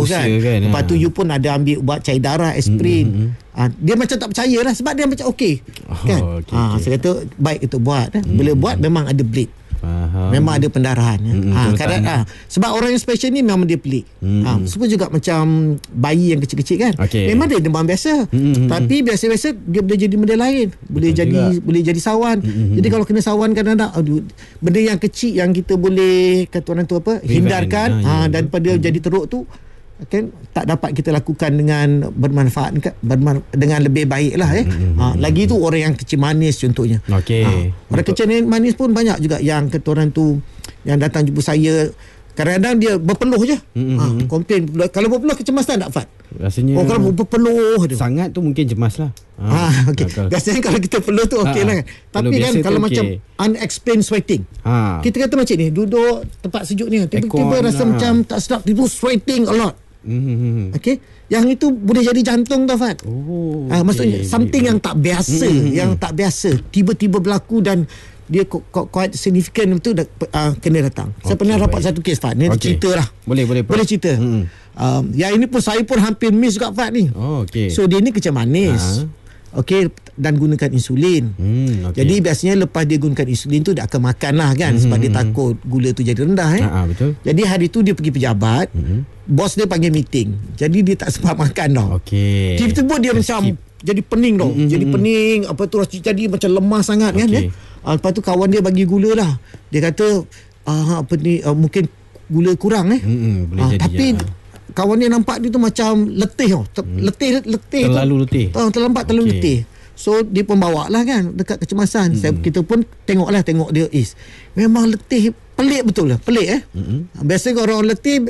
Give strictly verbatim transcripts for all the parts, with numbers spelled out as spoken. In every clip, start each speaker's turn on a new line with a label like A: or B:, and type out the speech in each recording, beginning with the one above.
A: kan, kan lepas ha. tu you pun ada ambil buat cair darah, aspirin. Mm-hmm. Ha, dia macam tak percaya lah sebab dia macam okey oh, kan. Okay, ha, okay. Saya kata baik itu buat. Mm-hmm. Bila buat memang ada bleed. Faham. Memang ada pendarahan. Mm-hmm. Ha, kadang, ha, sebab orang yang special ni memang dia pelik. Mm-hmm. Ha, semua juga macam bayi yang kecil-kecil kan. Okay. Memang dia demam biasa. Mm-hmm. Tapi biasa-biasa dia boleh jadi benda lain. Boleh Betul jadi juga. boleh jadi sawan. Mm-hmm. Jadi kalau kena sawan kadang-kadang aduh, benda yang kecil yang kita boleh kata orang tu apa hindarkan ha, ha, daripada mm-hmm. jadi teruk tu kan tak dapat kita lakukan dengan bermanfaat berman, dengan lebih baik lah eh. Mm-hmm. Ha, lagi tu orang yang kecil manis contohnya. Okay. Ha, orang kecil manis pun banyak juga yang kata orang tu yang datang jumpa saya kadang-kadang dia berpeluh je. Mm-hmm. Ha, komplain kalau berpeluh kecemasan tak Fat? Rasanya oh, kalau berpeluh je. Sangat tu mungkin cemas lah. Ha, ha okey. Biasanya kalau kita peluh tu okey ha, lah kan. Tapi kan kalau okay. macam unexplained sweating. Ha. Kita kata macam ni, duduk tempat sejuk ni tiba-tiba Ekon rasa lah. macam tak sedap, tiba sweating a lot. Mm-hmm. Okey, yang itu boleh jadi jantung tau Fat. Oh, ha, maksudnya okay. something yang tak biasa, mm-hmm. yang tak biasa tiba-tiba berlaku dan dia quite significant betul uh, kena datang. Okay, saya pernah baik. dapat satu kes Fat. Ni okay. cerita lah. Boleh boleh boleh cerita. Mm-hmm. Um, yang ini pun saya pun hampir miss juga Fat ni. Oh, okay. So dia ni kecil manis. Ha. Okey, dan gunakan insulin. Hmm, okay. Jadi biasanya lepas dia gunakan insulin tu dia akan makan lah kan, hmm, sebab dia takut gula tu jadi rendah eh. Ha, betul. Jadi hari tu dia pergi pejabat, hmm. bos dia panggil meeting. Jadi dia tak sempat makan tau. Okey. Tiba-tiba dia macam skip. jadi pening tau. Hmm, jadi pening, apa tu rasa jadi macam lemah sangat okay. kan eh. Uh, lepas tu kawan dia bagi gula lah. Dia kata uh, apa ni uh, mungkin gula kurang eh. Hmm, boleh uh, jadi. Tapi ya. kawan dia nampak dia tu macam letih tau. Hmm. Letih letih terlalu tu. letih. Oh, terlambat terlalu okay. letih. So dia pun bawa lah kan dekat kecemasan. Hmm. Saya, kita pun tengok lah tengok dia is. Memang letih pelik betul lah. Pelik eh. Hmm. Biasa kalau orang letih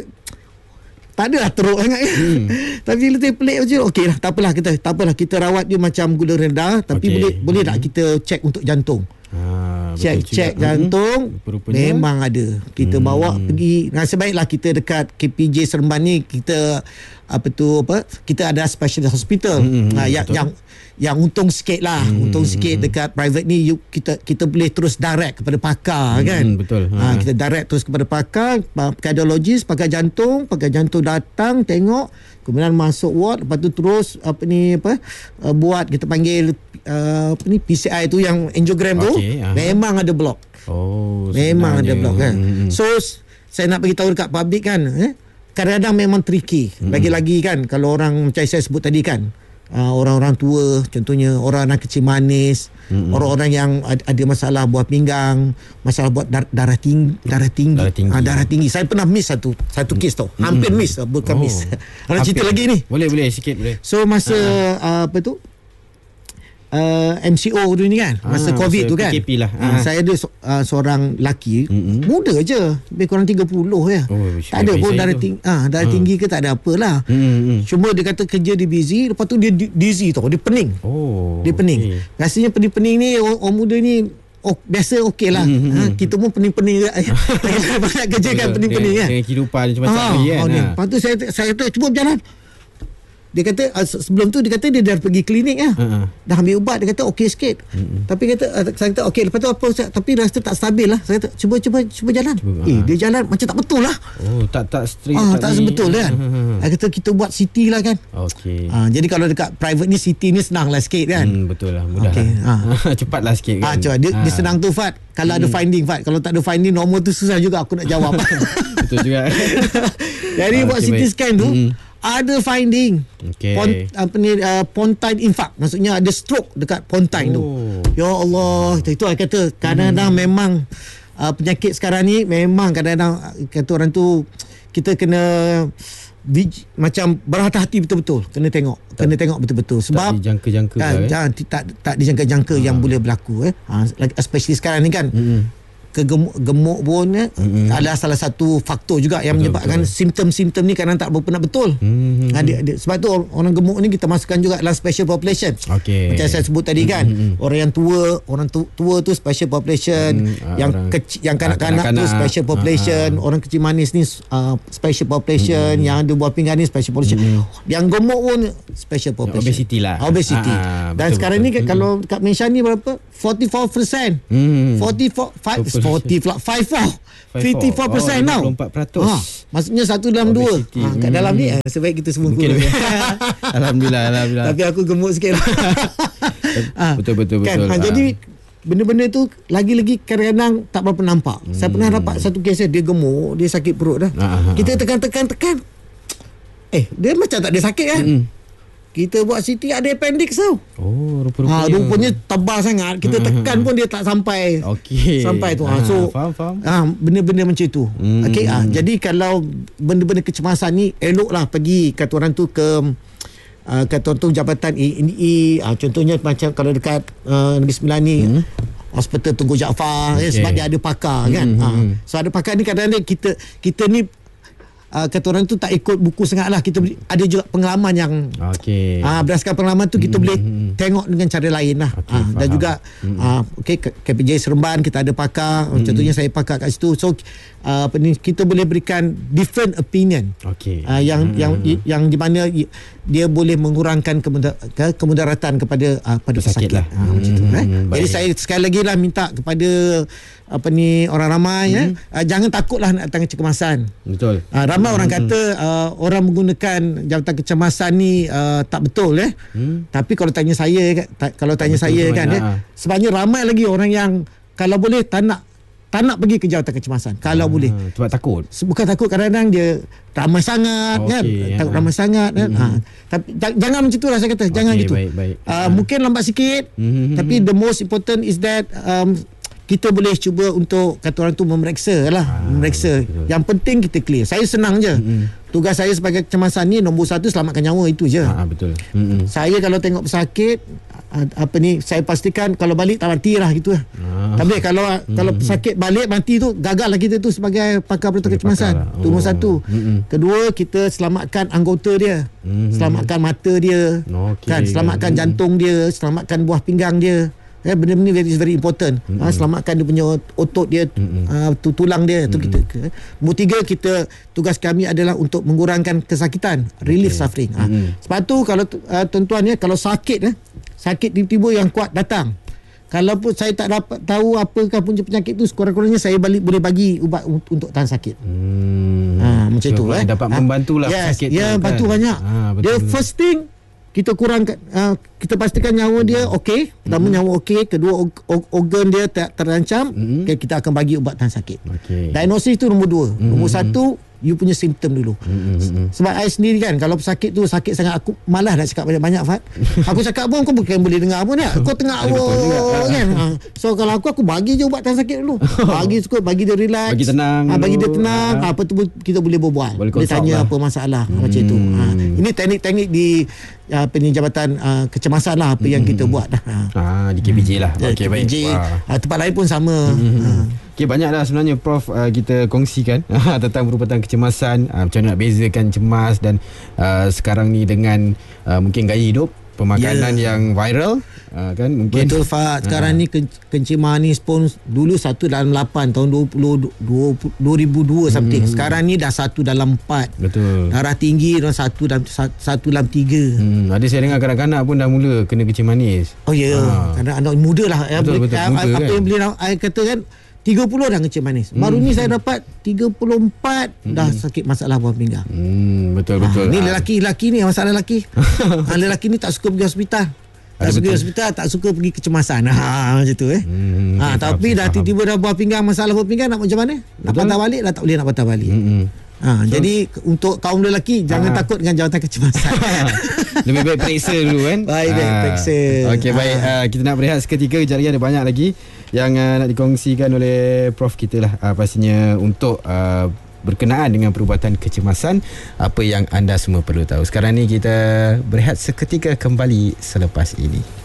A: tak adalah teruk sangat kan. Hmm. Tapi letih pelik macam okey lah, tak apalah kita tak apalah kita rawat dia macam gula rendah tapi okay. boleh boleh hmm. tak kita check untuk jantung. Ha, cek cek jantung hmm. memang ada kita hmm. bawa pergi. Nasib baiklah kita dekat K P J Seremban ni kita apa tu apa kita ada specialist hospital hmm, ha, yang, yang yang untung sikit lah hmm, untung sikit hmm. dekat private ni you, kita kita boleh terus direct kepada pakar hmm, kan betul ha. Ha, kita direct terus kepada pakar cardiologist pakar jantung pakar jantung datang tengok kemudian masuk ward lepas tu terus apa ni apa uh, buat kita panggil uh, apa ni P C I tu yang angiogram okay, tu aha. memang ada block. Oh, memang sebenarnya. ada block kan. Hmm. So saya nak bagi tahu dekat public kan eh kadang-kadang memang tricky. Hmm. Lagi-lagi kan kalau orang macam saya sebut tadi kan uh, orang-orang tua contohnya orang-orang kecil manis, hmm. orang-orang yang ada, ada masalah buah pinggang, masalah buat dar- darah tinggi, darah tinggi, darah tinggi. Ha, darah tinggi. Saya pernah miss satu satu kes tau. Hmm. Hampir miss, bukan oh. miss. Ada cerita lagi ni. Boleh boleh sikit boleh. So masa uh, apa tu? Uh, M C O dulu ni kan masa ha, COVID masa tu kan P K P lah. Ha. Ha, saya ada uh, seorang lelaki mm-hmm. muda je lebih kurang tiga puluh ya. Oh, tak ada pun darah tinggi ah, darah ha. tinggi ke tak ada apalah. Mm-hmm. Cuma dia kata kerja dia busy, lepas tu dia dizzy tau, dia pening. Oh, dia pening. Okay. Rasanya pening-pening ni orang, orang muda ni oh, biasa okey lah. Mm-hmm. Ha, kita pun pening-pening banyak kerja kan pening-pening kan. Dengan kehidupan macam-macam ha, ni kan. Ha. Lepas tu saya saya kata cuba berjalan. Dia kata uh, sebelum tu dia kata dia dah pergi klinik lah. Uh-huh. Dah ambil ubat, dia kata okey sikit. Uh-huh. Tapi kata uh, saya kata okey, lepas tu apa tapi rasa tak stabil lah. Saya kata cuba cuba cuba jalan. Cuba, eh uh-huh. dia jalan macam tak betul lah. Oh, tak tak straight ah, tak sebetul kan. Uh-huh. Dia kata kita buat C T lah kan. Okey. Ah, jadi kalau dekat private ni C T ni senang lah sikit kan. Hmm, betul lah, mudah. Okay. Lah. Cepatlah sikit kan. Ah, cuba dia, ah. dia senang tu Fat. Kalau hmm. ada finding Fat, kalau tak ada finding normal tu susah juga aku nak jawab. Betul juga. Jadi ah, buat okay, C T baik. scan tu hmm. ada finding okay. Pont, apa ni uh, pontine infarct, maksudnya ada stroke dekat pontine oh. tu. Ya Allah, itu saya kata kadang-kadang hmm. memang uh, penyakit sekarang ni memang kadang-kadang kata orang tu kita kena Biji, macam berhati-hati betul-betul, kena tengok tak, kena tengok betul-betul sebab tak dijangka-jangka kan, lah, eh? tak, tak, tak dijangka-jangka ha. yang boleh berlaku eh. Ha, especially sekarang ni kan hmm. kegemuk gemuk pun eh, mm-hmm. adalah salah satu faktor juga yang betul, menyebabkan betul. simptom-simptom ni kadang tak berapa nak betul. Mm-hmm. Ha, dia, dia, sebab tu orang gemuk ni kita masukkan juga dalam special population. Okay. Macam saya sebut tadi kan, mm-hmm. orang yang tua, orang tu, tua tu special population, mm-hmm. yang kecil, yang kanak-kanak, kanak-kanak tu special population, uh-huh. orang kecil manis ni uh, special population, mm-hmm. yang ada buah pinggang ni special population. Mm-hmm. Yang gemuk pun special population. Obesity lah. Obesity. Uh-huh. Dan betul, sekarang betul. ni mm-hmm. kalau kat Malaysia ni berapa? forty-four percent. Mm-hmm. forty-four forty pula five four fifty four percent
B: oh,
A: now.
B: lima puluh empat peratus.
A: Ha, maksudnya satu dalam dua. Ha, kat
B: hmm.
A: dalam ni eh, sebaik kita semua
B: mungkin. Alhamdulillah, alhamdulillah.
A: Tapi aku gemuk sikit. ha,
B: betul betul
A: kan?
B: betul.
A: Ha, ha. Jadi benda-benda tu lagi-lagi kadang-kadang tak berapa nampak. Hmm. Saya pernah dapat satu kes dia gemuk, dia sakit perut dah. Ha, ha, kita tekan-tekan tekan. Eh, dia macam tak ada sakit kan? Hmm. Kita buat C T ada appendix tau.
B: Oh, rupa-rupanya.
A: Ha, rupanya tebal sangat. Kita tekan pun dia tak sampai.
B: Okey.
A: Sampai tu. Ha, so
B: faham faham.
A: Ha, benda-benda macam tu. Hmm. Okey, ha, jadi kalau benda-benda kecemasan ni eloklah pergi kata orang tu ke uh, kata orang tu jabatan A N E. Ha, contohnya macam kalau dekat uh, Negeri Sembilan ni hmm. Hospital Tunku Jaafar okay. ya, sebab dia ada pakar kan. Hmm. Ha, so ada pakar ni kadang-kadang kita kita ni Uh, kata orang tu tak ikut buku sangat lah. Kita ada juga pengalaman yang
B: okay.
A: uh, berdasarkan pengalaman tu kita mm-hmm. boleh tengok dengan cara lain lah. Okay, uh, dan juga mm-hmm. uh, okay, K P J Seremban kita ada pakar. Mm-hmm. Contohnya saya pakar kat situ. So uh, kita boleh berikan different opinion.
B: Okay.
A: Uh, yang mm-hmm. yang yang di mana dia boleh mengurangkan kemudar, kemudaratan kepada uh, pada pesakit. Lah. Uh, mm-hmm. macam tu, eh? Jadi saya sekali lagi lah minta kepada apa ni orang ramai mm-hmm. eh, uh, jangan takutlah nak datang kecemasan.
B: Betul.
A: Uh, ramai mm-hmm. orang kata uh, orang menggunakan jabatan kecemasan ni uh, tak betul eh. Mm. Tapi kalau tanya saya ta- kalau tanya betul saya kan eh, sebenarnya ramai lagi orang yang kalau boleh tak nak tak nak pergi ke jawatan kecemasan kalau ah, boleh.
B: Sebab takut.
A: Bukan takut, kadang-kadang dia ramai sangat okay, kan. Ya. Takut ramai sangat kan. Mm-hmm. Ha, tapi j- jangan macam itulah saya kata. Jangan okay, gitu. Baik, baik. Uh, ah. Mungkin lambat sikit mm-hmm. tapi the most important is that um, kita boleh cuba untuk kata orang tu memeriksa lah. Ah, memeriksa. Betul. Yang penting kita clear. Saya senang je. Mm-hmm. Tugas saya sebagai kecemasan ni nombor satu selamatkan nyawa, itu je. Ah, betul. Mm-hmm. Saya kalau tengok pesakit apa ni, saya pastikan kalau balik tak mati lah gitu lah. Ah. Tak boleh kalau mm-hmm. kalau pesakit balik mati tu gagal lah kita tu sebagai pakar protokol kecemasan. Lah. Itu nombor oh. satu. Mm-hmm. Kedua, kita selamatkan anggota dia. Mm-hmm. Selamatkan mata dia. Okay. Kan, selamatkan mm-hmm. jantung dia, selamatkan buah pinggang dia. Eh, benda-benda very, very important. Mm-hmm. Ha, selamatkan dia punya otot dia, mm-hmm. uh, tulang dia. Tu mm-hmm. kita. Nombor tiga, kita tugas kami adalah untuk mengurangkan kesakitan, relief okay. suffering. Ha. Mm-hmm. Sebab tu kalau uh, tuan-tuan ya, kalau sakit eh, sakit tiba-tiba yang kuat datang. Kalau pun saya tak dapat tahu apakah punca penyakit tu, sekurang-kurangnya saya balik boleh bagi ubat untuk tahan sakit. Hmm. Ha, macam so, tu eh.
B: Dapat ha. membantulah yes, sakit
A: ya, tu. Ya, bantu kan? banyak. Ha, betul, dia betul. First thing kita kurangkan, uh, kita pastikan nyawa dia okey. Pertama, mm-hmm. nyawa okey. Kedua, og- organ dia ter- terancam. Mm-hmm. Okay, kita akan bagi ubat tahan sakit. Okay. Diagnosis tu nombor dua. Mm-hmm. Nombor satu, you punya simptom dulu. Mm-hmm. Sebab I sendiri kan, kalau pesakit tu sakit sangat, aku malas nak cakap banyak-banyak, Fat. Aku cakap pun kau bukan boleh dengar pun ya. Kau tengah awal kan. Ha. So kalau aku, aku bagi je ubat tahan sakit dulu. Bagi cukup, bagi dia relax.
B: Bagi tenang.
A: Ha, bagi dia tenang. Ha. Apa tu kita boleh berbual. Boleh, boleh tanya lah apa masalah. Hmm. Macam itu. Ha. Ini teknik-teknik di apa ni, jabatan uh, kecemasan lah apa hmm. yang kita buat dah. Ha.
B: Ah, di K P J lah. Okey, baik.
A: Ha, tempat lain pun sama. Hmm. Ha.
B: Okay, banyaklah sebenarnya Prof uh, kita kongsikan tentang perubatan kecemasan, uh, macam mana nak bezakan cemas dan uh, sekarang ni dengan uh, mungkin gaya hidup, pemakanan yeah. yang viral, uh, kan mungkin.
A: Betul, Fat. Sekarang uh. ni ke- kencemanis pun dulu satu dalam lapan tahun dua ribu dua something. Hmm. Sekarang ni dah satu dalam empat. Betul. Darah tinggi dan satu dalam satu dalam tiga. Hmm.
B: Ada saya dengar kanak-kanak pun dah mula kena kencemanis.
A: Oh ya, yeah. uh. anak-anak muda lah.
B: Betul, betul, muda,
A: apa
B: kan?
A: yang boleh saya kata kan, tiga puluh dah ngecek manis. Baru hmm. ni saya dapat tiga puluh empat hmm. dah sakit masalah buah pinggang. Hmm,
B: betul betul.
A: Ha, ni lelaki-lelaki ni masalah lelaki. ha, lelaki ni tak suka pergi hospital. Tak Ada suka pergi hospital, tak suka pergi kecemasan. Ha, macam tu eh. Hmm, ha, tapi dah tiba-tiba dah buah pinggang, masalah buah pinggang, nak macam mana? Nak betul? Patah balik dah tak boleh nak patah balik. Hmm. Ha, so, jadi untuk kaum lelaki jangan ha. takut dengan jawatan kecemasan.
B: Lebih baik periksa dulu kan.
A: Baik baik ha. periksa.
B: Okey, ha. baik. Uh, kita nak berehat seketika. Kejap lagi ada banyak lagi yang uh, nak dikongsikan oleh Prof kita lah, uh, pastinya untuk uh, berkenaan dengan perubatan kecemasan, apa yang anda semua perlu tahu. Sekarang ni kita berehat seketika, kembali selepas ini.